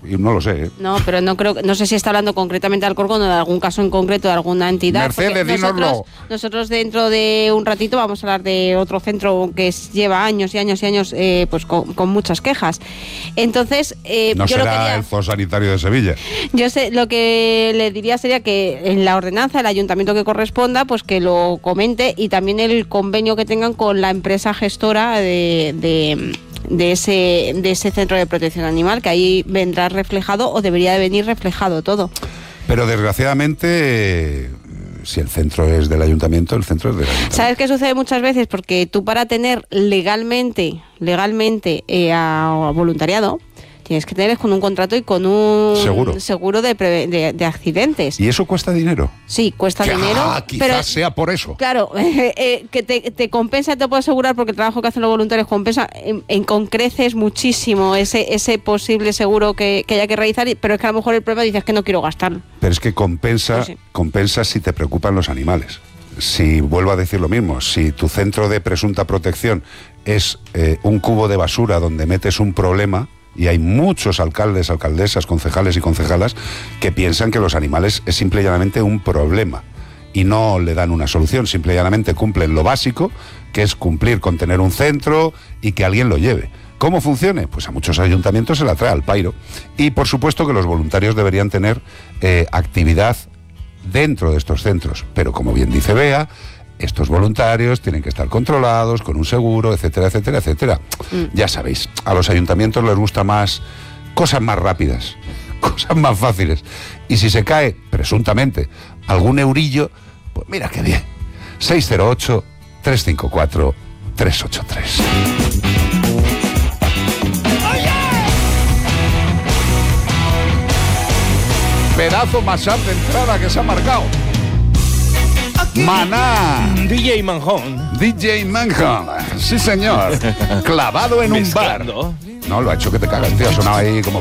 y no lo sé. No, pero no sé si está hablando concretamente de Alcorcón o de algún caso en concreto de alguna entidad. Mercedes, dínoslo. Nosotros dentro de un ratito vamos a hablar de otro centro que lleva años y años y años pues con muchas quejas. Entonces, no yo será el zoosanitario de Sevilla. Yo sé, lo que le diría sería que en la ordenanza el ayuntamiento que corresponda, pues que lo comente, y también el convenio que tengan con la empresa gestora de ese centro de protección animal, que ahí vendrá reflejado o debería de venir reflejado todo. Pero desgraciadamente, si el centro es del ayuntamiento, el centro es del ayuntamiento. ¿Sabes qué sucede muchas veces? Porque tú, para tener legalmente a voluntariado, tienes que tener con un contrato y con un seguro de accidentes. ¿Y eso cuesta dinero? Sí, cuesta dinero. Quizás pero sea por eso. Claro, que te compensa, te puedo asegurar, porque el trabajo que hacen los voluntarios compensa con creces muchísimo ese posible seguro que haya que realizar, pero es que a lo mejor el problema dices que no quiero gastarlo. Pero es que compensa si te preocupan los animales. Si vuelvo a decir lo mismo, si tu centro de presunta protección es un cubo de basura donde metes un problema, y hay muchos alcaldes, alcaldesas, concejales y concejalas que piensan que los animales es simple y llanamente un problema y no le dan una solución, simple y llanamente cumplen lo básico, que es cumplir con tener un centro y que alguien lo lleve. ¿Cómo funcione? Pues a muchos ayuntamientos se la trae al pairo. Y por supuesto que los voluntarios deberían tener actividad dentro de estos centros, pero como bien dice Bea, estos voluntarios tienen que estar controlados con un seguro, etcétera, etcétera, etcétera. Ya sabéis, a los ayuntamientos les gusta más cosas más rápidas, cosas más fáciles. Y si se cae, presuntamente, algún eurillo, pues mira qué bien. 608-354-383. Pedazo mashup de entrada que se ha marcado. Maná. DJ Manjón. DJ Manjón. Sí, señor. Clavado en un bar. No, lo ha hecho que te cagas, tío. Ha sonado ahí como...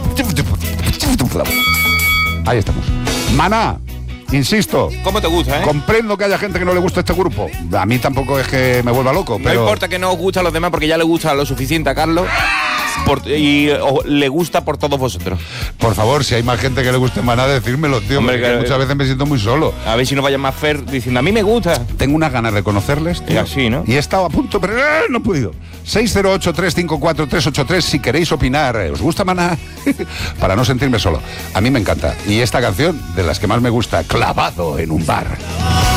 Ahí estamos. Maná. Insisto. ¿Cómo te gusta, Comprendo que haya gente que no le gusta este grupo. A mí tampoco es que me vuelva loco, pero... No importa que no os guste a los demás, porque ya le gusta lo suficiente a Carlos. Y le gusta por todos vosotros. Por favor, si hay más gente que le guste Maná, decírmelo, tío. Hombre, porque muchas veces me siento muy solo. A ver si no vaya más Fer diciendo, a mí me gusta. Tengo unas ganas de conocerles, tío. Y así, ¿no? Y he estado a punto, pero no he podido. 608-354-383, si queréis opinar. ¿Os gusta Maná? Para no sentirme solo. A mí me encanta. Y esta canción, de las que más me gusta, Clavado en un bar.